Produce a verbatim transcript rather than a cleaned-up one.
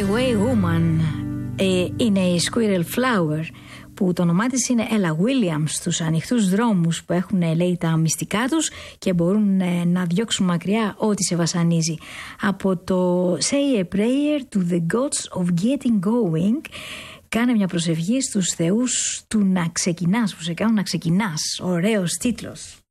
Highway Woman ε, είναι η Squirrel Flower, που το όνομά της είναι Ella Williams, στους ανοιχτούς δρόμους που έχουν, λέει, τα μυστικά τους και μπορούν ε, να διώξουν μακριά ό,τι σε βασανίζει. Από το Say a Prayer to the Gods of Getting Going, κάνε μια προσευχή στους θεούς του να ξεκινάς, που σε κάνουν να ξεκινάς. Ωραίος τίτλος.